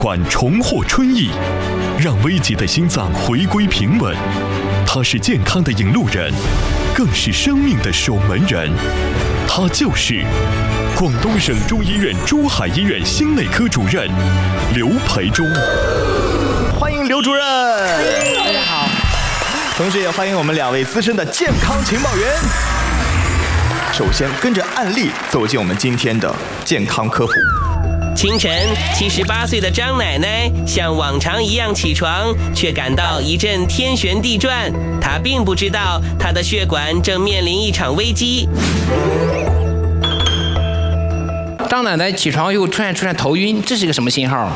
管重获春意，让危急的心脏回归平稳。他是健康的引路人，更是生命的守门人。他就是广东省中医院珠海医院心内科主任刘培忠。 欢迎刘主任。大家好。同时也欢迎我们2位资深的健康情报员。首先跟着案例走进我们今天的健康科普。 清晨，78岁的张奶奶像往常一样起床，却感到一阵天旋地转。她并不知道她的血管正面临一场危机。 张奶奶起床又出现头晕，这是个什么信号？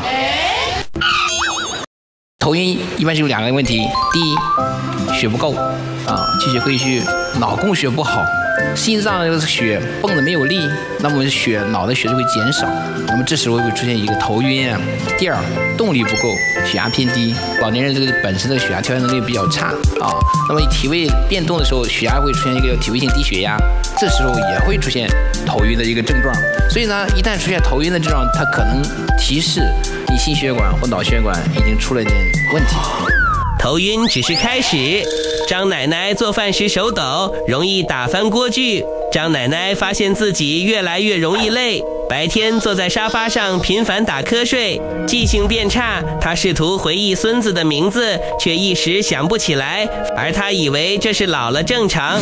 头晕一般是有2个问题，第一，血不够气血亏虚，脑供血不好。心脏的血泵的没有力，那么脑的血就会减少，那么这时候会出现一个头晕啊。第二，动力不够，血压偏低，老年人这个本身的血压调节能力比较差那么体位变动的时候，血压会出现一个体位性低血压，这时候也会出现头晕的一个症状。所以呢，一旦出现头晕的症状，它可能提示你心血管或脑血管已经出了点问题。 头晕只是开始。张奶奶做饭时手抖，容易打翻锅具。张奶奶发现自己越来越容易累，白天坐在沙发上频繁打瞌睡，记性变差。她试图回忆孙子的名字，却一时想不起来，而她以为这是老了正常。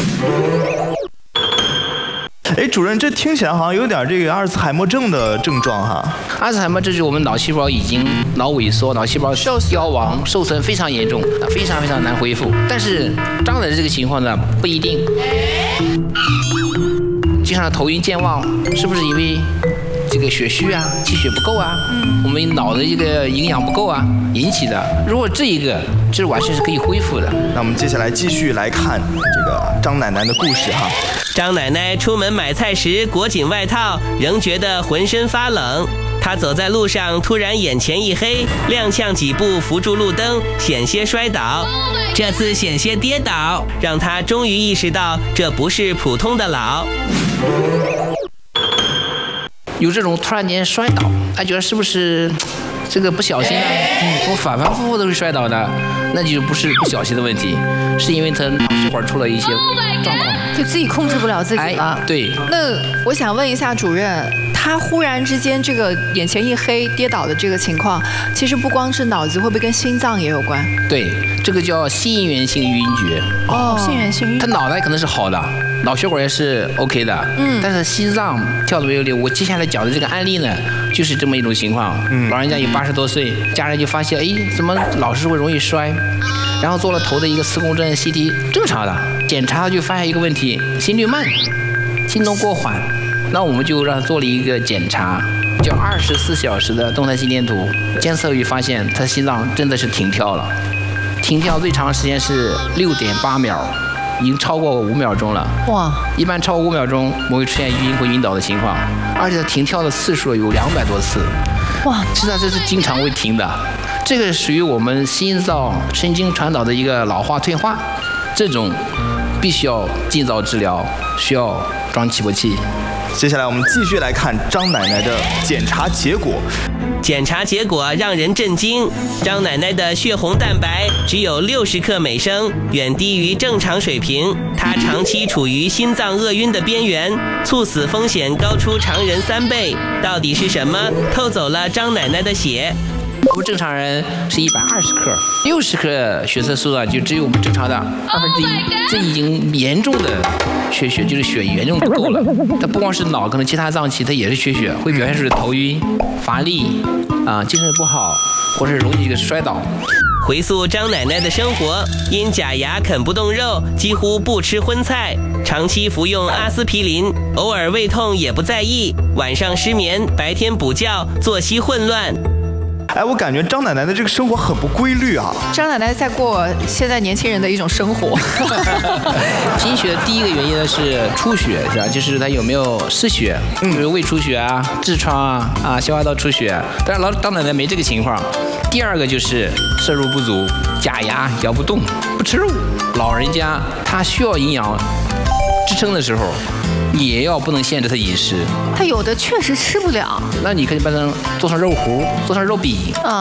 主任，这听起来好像有点这个阿尔茨海默症的症状哈。 阿尔茨海默，这就是我们脑细胞已经脑萎缩，脑细胞凋亡、受损非常严重，非常难恢复。但是张奶奶这个情况呢，不一定。经常头晕健忘，是不是因为这个血虚啊、气血不够啊？我们脑的这个营养不够啊引起的。如果这完全是可以恢复的。 那我们接下来继续来看这个张奶奶的故事哈。 张奶奶出门买菜时裹紧外套，仍觉得浑身发冷。她走在路上，突然眼前一黑，踉跄几步扶住路灯，险些摔倒。这次险些跌倒，让她终于意识到这不是普通的老。 有这种突然间摔倒，他觉得是不是这个不小心啊？我反复复都会摔倒的，那就不是不小心的问题，是因为他脑血管出了一些状况， 就自己控制不了自己了。 对。 那我想问一下主任，他忽然之间这个眼前一黑跌倒的这个情况，其实不光是脑子，会不会跟心脏也有关？ 对，这个叫心源性晕厥。 心源性晕厥。 他脑袋可能是好的，脑血管也是 OK 的，但是心脏跳得没有力。我接下来讲的这个案例呢，就是这么一种情况。老人家有80多岁，家人就发现，怎么老是会容易摔？然后做了头的一个磁共振 CT， 正常的，检查就发现一个问题，心率慢，心动过缓。那我们就让他做了一个检查，叫24小时的动态心电图，监测仪发现他心脏真的是停跳了，停跳最长时间是6.8秒。已经超过5秒钟了。哇！一般超过5秒钟，我们会出现晕或晕倒的情况，而且它停跳的次数有200多次。哇！实际上这是经常会停的，这个属于我们心脏神经传导的一个老化退化，这种必须要尽早治疗，需要装起搏器。 接下来我们继续来看张奶奶的检查结果。 检查结果让人震惊，张奶奶的血红蛋白只有60克每升，远低于正常水平。她长期处于心脏厄运的边缘，猝死风险高出常人3倍。到底是什么偷走了张奶奶的血？ 我们正常人是120克，60克血色素呢，就只有我们正常的1/2，这已经严重的缺血，就是血严重不够了。它不光是脑，可能其他脏器它也是缺血，会表现出头晕、乏力精神不好，或者容易摔倒。 回溯张奶奶的生活，因假牙啃不动肉，几乎不吃荤菜，长期服用阿司匹林，偶尔胃痛也不在意，晚上失眠，白天补觉，作息混乱。 我感觉张奶奶的这个生活很不规律啊。 张奶奶在过现在年轻人的一种生活。 贫血的第一个原因呢是出血，是吧？就是他有没有失血，比如胃出血啊、痔疮消化道出血。但是张奶奶没这个情况。第二个就是摄入不足，假牙咬不动，不吃肉。老人家他需要营养支撑的时候，也要不能限制他饮食。 他有的确实吃不了， 那你可以把它做成肉糊，做成肉饼